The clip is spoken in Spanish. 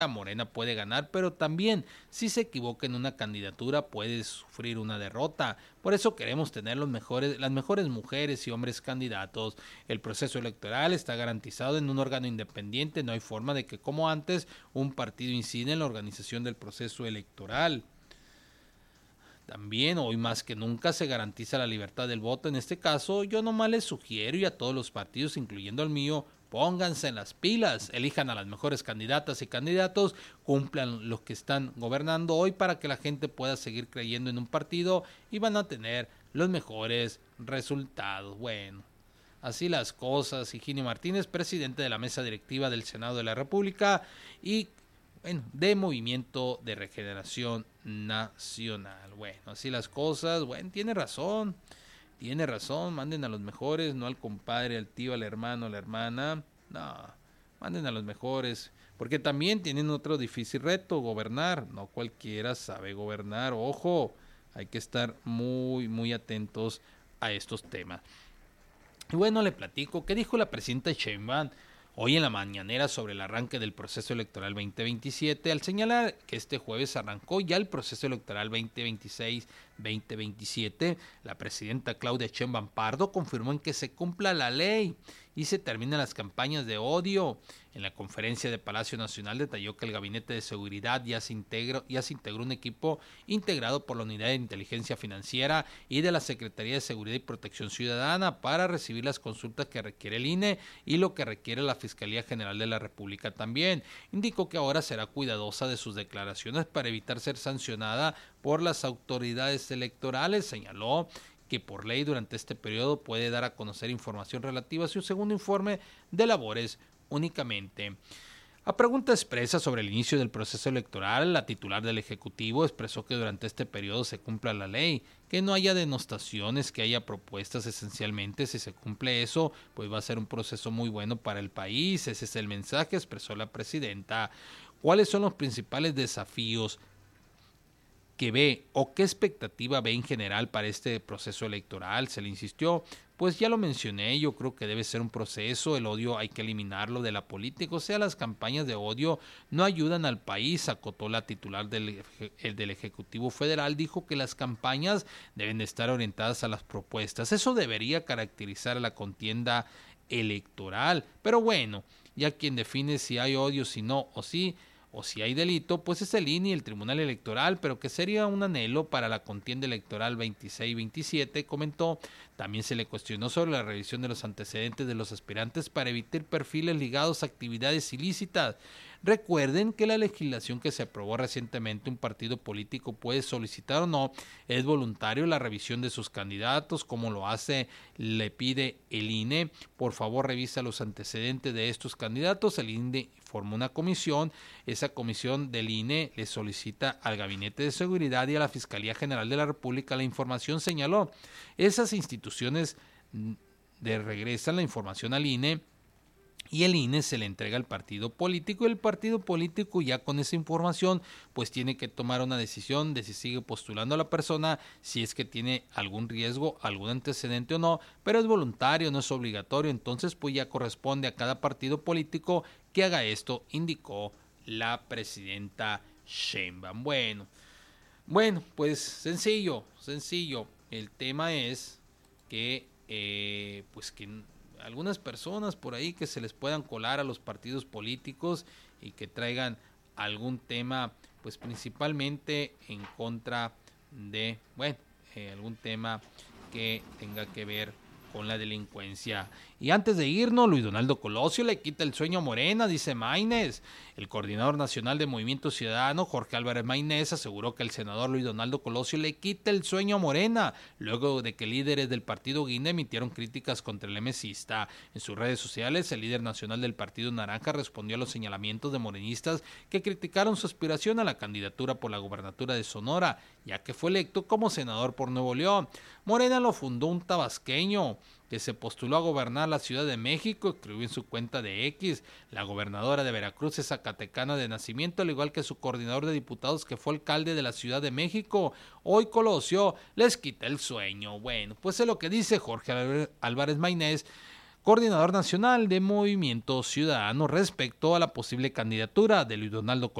Morena puede ganar, pero también si se equivoca en una candidatura puede sufrir una derrota. Por eso queremos tener las mejores mujeres y hombres candidatos. El proceso electoral está garantizado en un órgano independiente, no hay forma de que como antes un partido incida en la organización del proceso electoral. También hoy más que nunca se garantiza la libertad del voto. En este caso yo nomás les sugiero y a todos los partidos, incluyendo el mío, pónganse en las pilas, elijan a las mejores candidatas y candidatos, cumplan los que están gobernando hoy para que la gente pueda seguir creyendo en un partido y van a tener los mejores resultados. Bueno, así las cosas. Higinio Martínez, presidente de la mesa directiva del Senado de la República y de Movimiento de Regeneración Nacional. Bueno, así las cosas. Bueno, tiene razón, manden a los mejores, no al compadre, al tío, al hermano, a la hermana. No, manden a los mejores, porque también tienen otro difícil reto, gobernar. No cualquiera sabe gobernar, ojo, hay que estar muy, muy atentos a estos temas. Y bueno, le platico, ¿qué dijo la presidenta Sheinbaum hoy en la mañanera sobre el arranque del proceso electoral 2027, al señalar que este jueves arrancó ya el proceso electoral 2026-2027? La presidenta Claudia Sheinbaum Pardo confirmó en que se cumpla la ley y se terminan las campañas de odio. En la conferencia de Palacio Nacional detalló que el Gabinete de Seguridad ya se integró un equipo integrado por la Unidad de Inteligencia Financiera y de la Secretaría de Seguridad y Protección Ciudadana para recibir las consultas que requiere el INE y lo que requiere la Fiscalía General de la República también. Indicó que ahora será cuidadosa de sus declaraciones para evitar ser sancionada por las autoridades electorales. Señaló que por ley durante este periodo puede dar a conocer información relativa a su segundo informe de labores únicamente. A pregunta expresa sobre el inicio del proceso electoral, la titular del Ejecutivo expresó que durante este periodo se cumpla la ley, que no haya denostaciones, que haya propuestas esencialmente. Si se cumple eso, pues va a ser un proceso muy bueno para el país. Ese es el mensaje, expresó la presidenta. ¿Cuáles son los principales desafíos que ve o qué expectativa ve en general para este proceso electoral? Se le insistió, pues ya lo mencioné, yo creo que debe ser un proceso, el odio hay que eliminarlo de la política, o sea, las campañas de odio no ayudan al país, acotó la titular del Ejecutivo Federal. Dijo que las campañas deben de estar orientadas a las propuestas, eso debería caracterizar a la contienda electoral, pero bueno, ya quien define si hay odio, si no o sí, o si hay delito, pues es el INE y el Tribunal Electoral, pero que sería un anhelo para la contienda electoral 26-27, comentó. También se le cuestionó sobre la revisión de los antecedentes de los aspirantes para evitar perfiles ligados a actividades ilícitas. Recuerden que la legislación que se aprobó recientemente, un partido político puede solicitar o no, es voluntario la revisión de sus candidatos, como lo hace, le pide el INE. Por favor, revisa los antecedentes de estos candidatos. El INE formó una comisión, esa comisión del INE le solicita al Gabinete de Seguridad y a la Fiscalía General de la República la información, señaló. Esas instituciones regresan la información al INE y el INE se le entrega al partido político. El partido político ya con esa información pues tiene que tomar una decisión de si sigue postulando a la persona, si es que tiene algún riesgo, algún antecedente o no, pero es voluntario, no es obligatorio, entonces pues ya corresponde a cada partido político que haga esto, indicó la presidenta Sheinbaum. Bueno, pues sencillo, el tema es que pues que algunas personas por ahí que se les puedan colar a los partidos políticos y que traigan algún tema, pues principalmente en contra de, algún tema que tenga que ver con la delincuencia. Y antes de irnos, Luis Donaldo Colosio le quita el sueño a Morena, dice Maínez. El coordinador nacional de Movimiento Ciudadano, Jorge Álvarez Maínez, aseguró que el senador Luis Donaldo Colosio le quita el sueño a Morena, luego de que líderes del partido Guinda emitieron críticas contra el mesista. En sus redes sociales, el líder nacional del Partido Naranja respondió a los señalamientos de morenistas que criticaron su aspiración a la candidatura por la gobernatura de Sonora, ya que fue electo como senador por Nuevo León. Morena lo fundó un tabasqueño que se postuló a gobernar la Ciudad de México. Escribió en su cuenta de X: la gobernadora de Veracruz es zacatecana de nacimiento, al igual que su coordinador de diputados que fue alcalde de la Ciudad de México. Hoy Colosio les quita el sueño. Bueno, pues es lo que dice Jorge Álvarez Maínez coordinador nacional de Movimiento Ciudadano, respecto a la posible candidatura de Luis Donaldo